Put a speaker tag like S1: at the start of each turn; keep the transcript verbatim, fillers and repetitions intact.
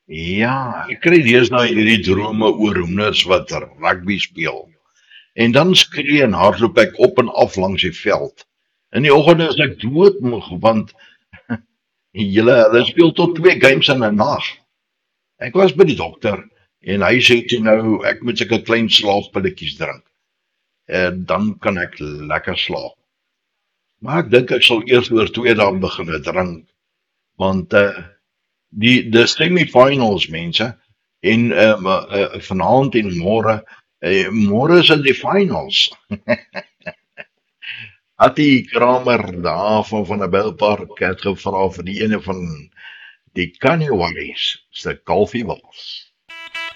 S1: Ja, ek kry deesdae hierdie drome oor hoenders wat rugby speel. En dan skree en hardloop ek op en af langs die veld. In die oggende is ek doodmoeg want julle hulle speel tot twee games in 'n nag. Ek was by die dokter en hy sê toe nou ek moet seker klein slaappilletjies drink. En dan kan ek lekker slaap. Maar ek dink ek sal eers oor twee dae begin drink want uh, die die semi-finals mense en um, uh, uh, vanaand en môre uh, môre is in die finals. Attie Kramer daar van van 'n Bylpark het gevra vir die ene van die Kanye West se golfie wals.